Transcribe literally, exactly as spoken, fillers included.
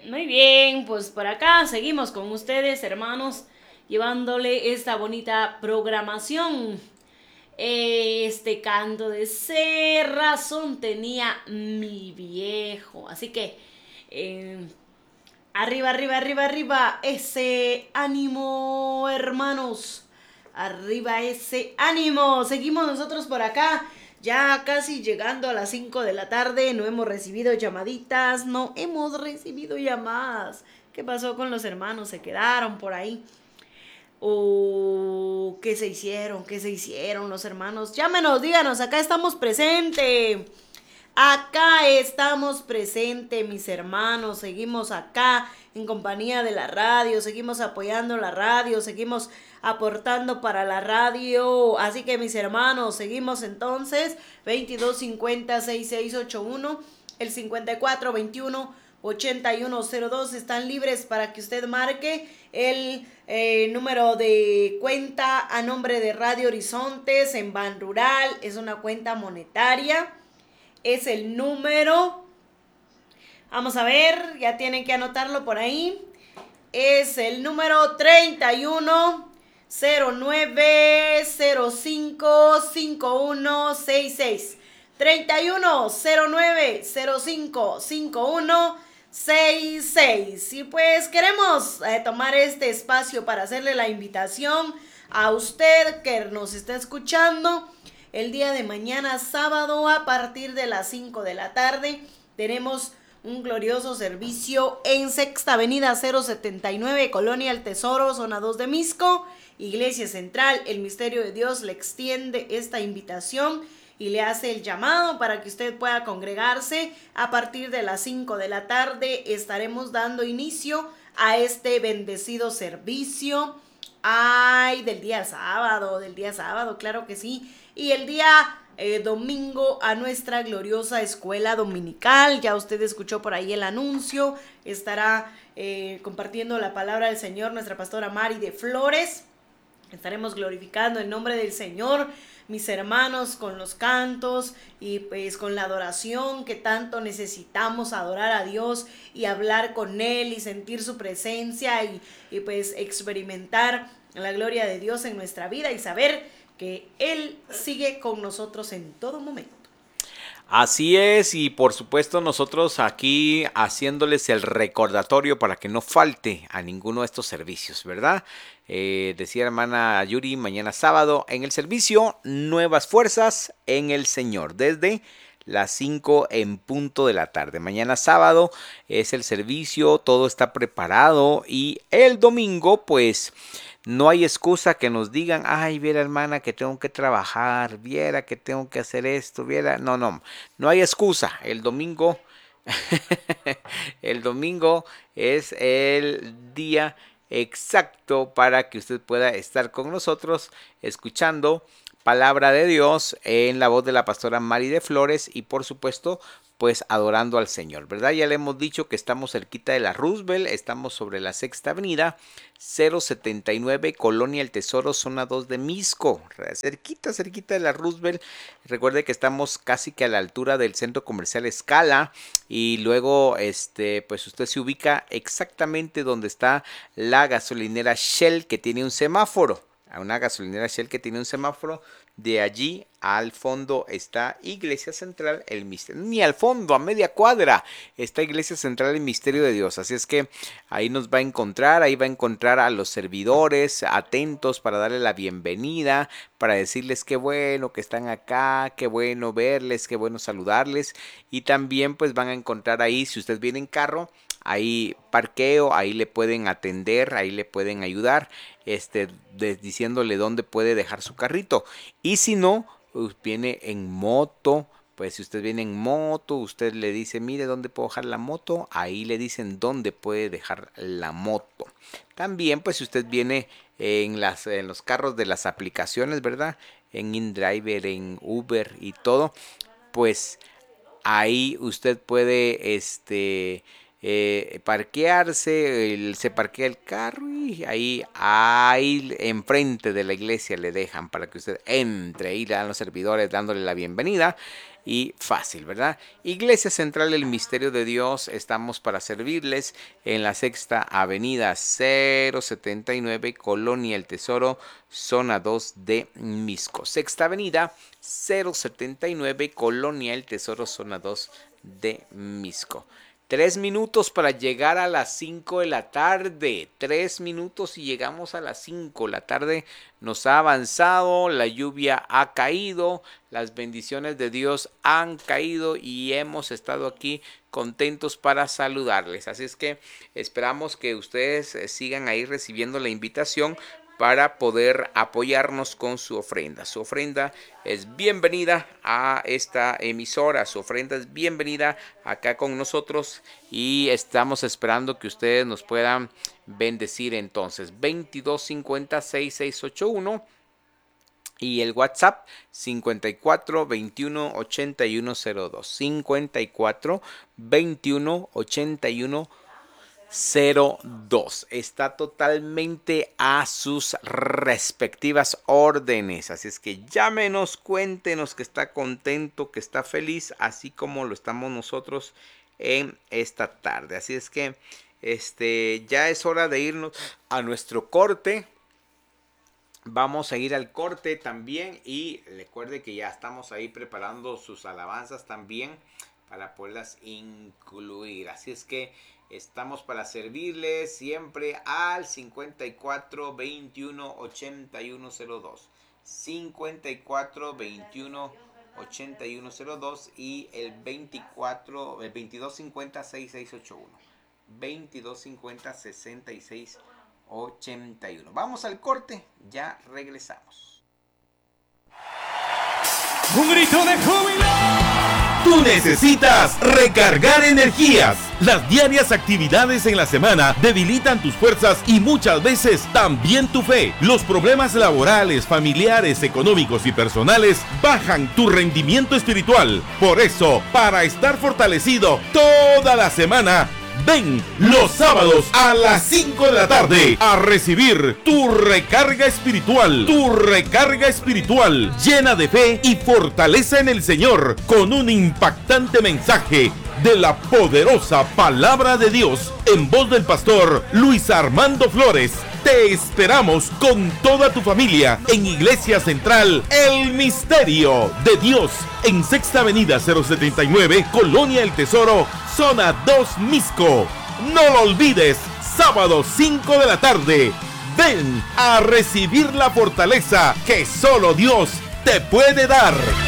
Muy bien, pues por acá seguimos con ustedes, hermanos, llevándole esta bonita programación. Este canto de ese razón tenía mi viejo. Así que, eh, arriba, arriba, arriba, arriba, ese ánimo, hermanos. Arriba ese ánimo. Seguimos nosotros por acá. Ya casi llegando a las cinco de la tarde. No hemos recibido llamaditas. No hemos recibido llamadas. ¿Qué pasó con los hermanos? Se quedaron por ahí. ¿O qué se hicieron? ¿Qué se hicieron los hermanos? Llámenos, díganos. Acá estamos presentes. Acá estamos presentes, mis hermanos. Seguimos acá en compañía de la radio. Seguimos apoyando la radio. Seguimos aportando para la radio. Así que, mis hermanos, seguimos entonces. veintidós cincuenta sesenta y seis ochenta y uno. El cincuenta y cuatro veintiuno ochenta y uno cero dos están libres para que usted marque el eh, número de cuenta a nombre de Radio Horizontes en Ban Rural. Es una cuenta monetaria. Es el número, vamos a ver, ya tienen que anotarlo por ahí. Es el número treinta y uno cero nueve cero cinco cinco uno seis seis. treinta y uno cero nueve cero cinco cinco uno seis seis. Y pues queremos eh, tomar este espacio para hacerle la invitación a usted que nos está escuchando. El día de mañana, sábado, a partir de las cinco de la tarde, tenemos un glorioso servicio en Sexta Avenida cero setenta y nueve, Colonia El Tesoro, zona dos de Misco, Iglesia Central. El Misterio de Dios le extiende esta invitación y le hace el llamado para que usted pueda congregarse. A partir de las cinco de la tarde estaremos dando inicio a este bendecido servicio. Ay, del día sábado, del día sábado, claro que sí. Y el día eh, domingo a nuestra gloriosa escuela dominical. Ya usted escuchó por ahí el anuncio. Estará eh, compartiendo la palabra del Señor nuestra pastora Mari de Flores. Estaremos glorificando el nombre del Señor, mis hermanos, con los cantos y pues con la adoración que tanto necesitamos, adorar a Dios y hablar con Él y sentir su presencia y, y pues experimentar la gloria de Dios en nuestra vida y saber que Él sigue con nosotros en todo momento. Así es, y por supuesto nosotros aquí haciéndoles el recordatorio para que no falte a ninguno de estos servicios, ¿verdad? Eh, decía hermana Yuri, mañana sábado en el servicio, Nuevas Fuerzas en el Señor, desde las cinco en punto de la tarde. Mañana sábado es el servicio, todo está preparado y el domingo pues no hay excusa que nos digan, ay, viera hermana que tengo que trabajar, viera que tengo que hacer esto, viera, no, no, no hay excusa. El domingo, el domingo es el día exacto para que usted pueda estar con nosotros escuchando palabra de Dios en la voz de la pastora Mari de Flores y por supuesto pues adorando al Señor, ¿verdad? Ya le hemos dicho que estamos cerquita de la Roosevelt, estamos sobre la Sexta Avenida, cero setenta y nueve, Colonia El Tesoro, zona dos de Misco, cerquita, cerquita de la Roosevelt. Recuerde que estamos casi que a la altura del Centro Comercial Escala y luego, este, pues usted se ubica exactamente donde está la gasolinera Shell que tiene un semáforo. A una gasolinera Shell que tiene un semáforo. De allí al fondo está Iglesia Central, el misterio, ni al fondo, a media cuadra, está Iglesia Central, el Misterio de Dios. Así es que ahí nos va a encontrar, ahí va a encontrar a los servidores atentos para darle la bienvenida, para decirles qué bueno que están acá, qué bueno verles, qué bueno saludarles. Y también pues van a encontrar ahí, si usted viene en carro, ahí parqueo, ahí le pueden atender, ahí le pueden ayudar, este, de, diciéndole dónde puede dejar su carrito. Y si no, pues viene en moto, pues si usted viene en moto, usted le dice, mire dónde puedo dejar la moto, ahí le dicen dónde puede dejar la moto. También, pues si usted viene en, las, en los carros de las aplicaciones, ¿verdad? En InDriver, en Uber y todo, pues ahí usted puede, este... Eh, parquearse, el, se parquea el carro y ahí, ahí enfrente de la iglesia le dejan para que usted entre y le dan los servidores dándole la bienvenida y fácil, ¿verdad? Iglesia Central del Misterio de Dios, estamos para servirles en la Sexta Avenida cero setenta y nueve, Colonia El Tesoro, zona dos de Mixco. Sexta Avenida cero setenta y nueve, Colonia El Tesoro, zona dos de Mixco. Tres minutos para llegar a las cinco de la tarde. Tres minutos y llegamos a las cinco. La tarde nos ha avanzado, la lluvia ha caído, las bendiciones de Dios han caído y hemos estado aquí contentos para saludarles. Así es que esperamos que ustedes sigan ahí recibiendo la invitación para poder apoyarnos con su ofrenda. Su ofrenda es bienvenida a esta emisora, su ofrenda es bienvenida acá con nosotros y estamos esperando que ustedes nos puedan bendecir entonces. veintidós cincuenta, sesenta y seis ochenta y uno y el WhatsApp cincuenta y cuatro veintiuno ochenta y uno cero dos, cincuenta y cuatro veintiuno ochenta y uno cero dos. Está totalmente a sus respectivas órdenes, así es que llámenos, cuéntenos que está contento, que está feliz, así como lo estamos nosotros en esta tarde. Así es que este ya es hora de irnos a nuestro corte. Vamos a ir al corte también y recuerde que ya estamos ahí preparando sus alabanzas también para poderlas incluir. Así es que estamos para servirles siempre al cincuenta y cuatro veintiuno ochenta y uno cero dos. cincuenta y cuatro veintiuno ochenta y uno cero dos y el veinticuatro, el veintidós cincuenta, sesenta y seis ochenta y uno. veintidós cincuenta, sesenta y seis ochenta y uno. Vamos al corte, ya regresamos. Un grito de júbilo. Tú necesitas recargar energías. Las diarias actividades en la semana debilitan tus fuerzas y muchas veces también tu fe. Los problemas laborales, familiares, económicos y personales bajan tu rendimiento espiritual. Por eso, para estar fortalecido toda la semana, ven los sábados a las cinco de la tarde a recibir tu recarga espiritual, tu recarga espiritual llena de fe y fortaleza en el Señor, con un impactante mensaje de la poderosa palabra de Dios en voz del pastor Luis Armando Flores. Te esperamos con toda tu familia en Iglesia Central El Misterio de Dios en Sexta Avenida cero setenta y nueve, Colonia El Tesoro, zona dos Mixco. No lo olvides, sábado cinco de la tarde. Ven a recibir la fortaleza que solo Dios te puede dar.